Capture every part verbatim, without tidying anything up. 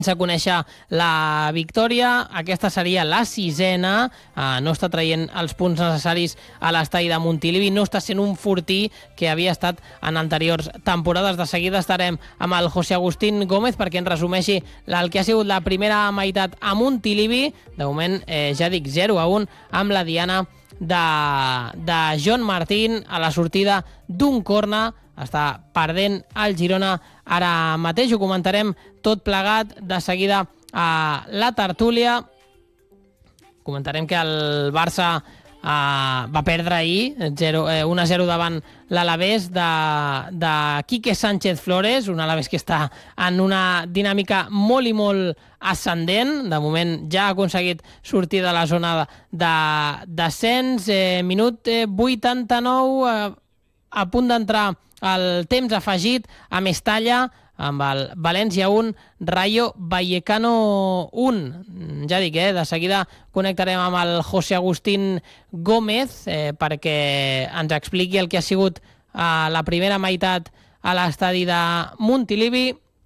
a conèixer la victòria. Aquesta seria la sisena, uh, no està traient els punts necessaris a l'estadi de Montilivi, no està sent un fortí que havia estat en anteriors temporades. De seguida estarem amb el José Agustín Gómez perquè ens resumeixi el que ha sigut la primera meitat a Montilivi. De moment, eh, ja dic, zero a un amb la diana de, de John Martín a la sortida d'un corna. Està perdent el Girona ara mateix, ho comentarem tot plegat de seguida a la tertúlia. Comentarem que el Barça uh, va perdre ahir un a zero davant l'Alavés de, de Quique Sánchez Flores, un Alavés que està en una dinàmica molt i molt ascendent. De moment ja ha aconseguit sortir de la zona de descens. Eh, minut eh, vuitanta-nou, eh, a punt d'entrar el temps afegit a Mestalla, amb el València un, Rayo Vallecano un. Ja dic, eh, de seguida connectarem amb el José Agustín Gómez eh, perquè ens expliqui el que ha sigut eh, la primera meitat a l'estadi de Montilivi.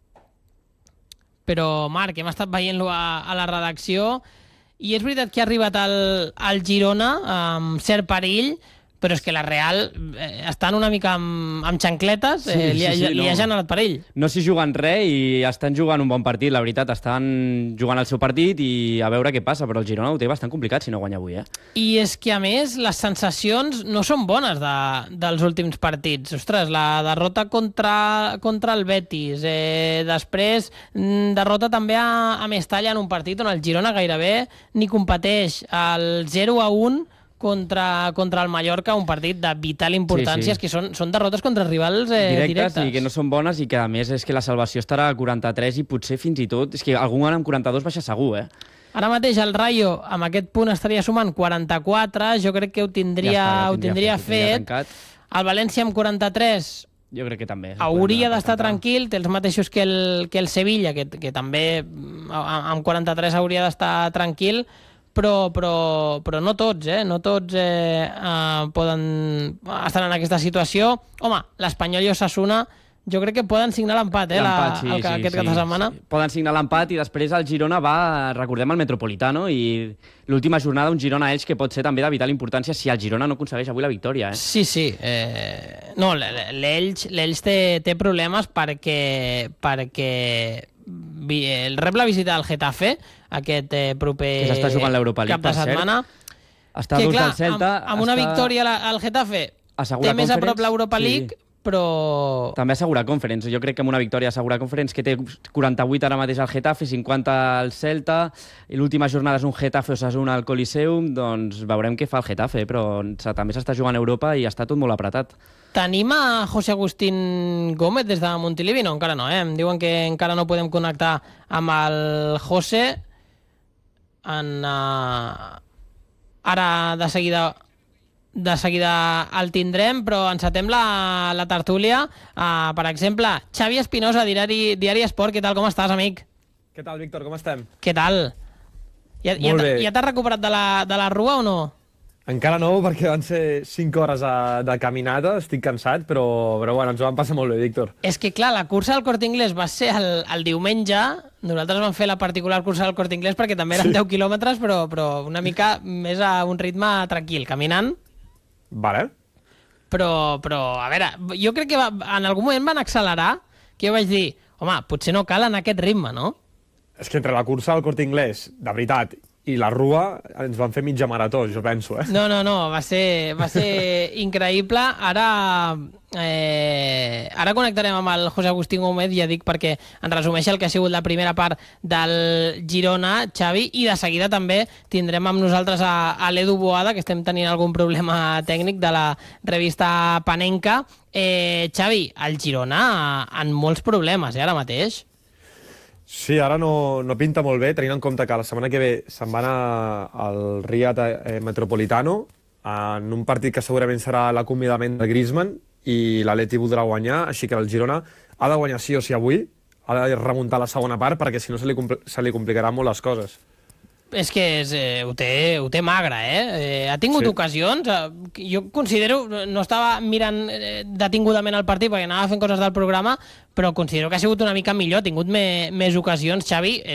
Però, Marc, hem estat veient-lo a, a la redacció i és veritat que ha arribat al, al Girona amb cert perill, però és que la Real eh, estan una mica amb, amb xancletes, eh, sí, li, sí, sí, li no. ha generat perill. No s'hi juguen res i estan jugant un bon partit, la veritat. Estan jugant el seu partit i a veure què passa, però el Girona ho té bastant complicat si no guanya avui. Eh? I és que, a més, les sensacions no són bones de, dels últims partits. Ostres, la derrota contra, contra el Betis, eh, després derrota també a, a Mestalla en un partit on el Girona gairebé ni competeix. El zero a un contra, contra el Mallorca, un partit de vital importància, sí, sí. que són, són derrotes contra rivals eh, directes, directes. I que no són bones i que, a més, és que la salvació estarà a quaranta-tres i potser fins i tot... És que algun any amb quaranta-dos baixa segur, eh? Ara mateix el Rayo amb aquest punt estaria sumant quaranta-quatre, jo crec que ho tindria, ja està, ja ho tindria fet. fet. El València amb quaranta-tres... Jo crec que també. Hauria d'estar tranquil, té els mateixos que el, que el Sevilla, que, que també amb quaranta-tres hauria d'estar tranquil, Però, però, però no tots, eh? No tots eh, eh, poden estar en aquesta situació. Home, l'Espanyol i Osasuna jo crec que poden signar l'empat, eh? L'empat, sí, la, el, sí, aquest sí, cap de setmana. Sí. Poden signar l'empat i després el Girona va, recordem, el Metropolitano i l'última jornada un Girona-Elx que pot ser també de vital importància si el Girona no aconsegueix avui la victòria, eh? Sí, sí. Eh, no, l'Elx té, té problemes perquè... perquè el rep la visita del Getafe aquest eh, proper que s'està jugant l'Europa League, cap de setmana, està que dins clar, del Celta, amb, amb una està... victòria al Getafe té més a prop l'Europa League, sí. però... També assegura Conference, jo crec que amb una victòria assegura Conference, que té quaranta-vuit ara mateix al Getafe, cinquanta al Celta, i l'última jornada és un Getafe Osasuna al Coliseum, doncs veurem què fa el Getafe, però també s'està jugant a Europa i està tot molt apretat. Tenim a José Agustín Gómez des de Montilivi? No, encara no, eh? Em diuen que encara no podem connectar amb el José. En, uh... Ara, de seguida, de seguida el tindrem, però encetem la, la tertúlia. Uh, per exemple, Xavi Espinosa, Diari, Diari Esport. Què tal, com estàs, amic? Què tal, Víctor, com estem? Què tal? Ja, ja, ja t'has recuperat de la, de la rua o no? Encara no, perquè van ser cinc hores de, de caminata, estic cansat, però, però bueno, ens ho vam passar molt bé, Víctor. És que, clar, la cursa del Corte Inglés va ser el, el diumenge, nosaltres vam fer la particular cursa del Corte Inglés perquè també eren sí. deu quilòmetres, però, però una mica més a un ritme tranquil, caminant. Vale. Però, però a veure, jo crec que va, en algun moment van accelerar, que jo vaig dir, home, potser no cal en aquest ritme, no? És que entre la cursa del Corte Inglés, de veritat, i la rua ens van fer mitja marató, jo penso, eh? No, no, no, va ser, va ser increïble. Ara, eh, ara connectarem amb el José Agustín Gómez, ja dic, perquè ens resumeix el que ha sigut la primera part del Girona, Xavi, i de seguida també tindrem amb nosaltres a, a l'Edu Boada, que estem tenint algun problema tècnic de la revista Panenka. Eh, Xavi, el Girona en molts problemes, eh, ara mateix. Sí, ara no, no pinta molt bé, tenint en compte que la setmana que ve se'n va anar al Riad eh, Metropolitano en un partit que segurament serà l'acomiadament de Griezmann i l'Atleti voldrà guanyar, així que el Girona ha de guanyar sí o sí avui, ha de remuntar la segona part perquè si no se li, se li complicaran molt les coses. És que és, eh, ho, té, ho té magre, eh? eh ha tingut Sí. ocasions. Eh, jo considero, no estava mirant eh, detingudament el partit perquè anava fent coses del programa, però considero que ha sigut una mica millor, ha tingut me, més ocasions. Xavi,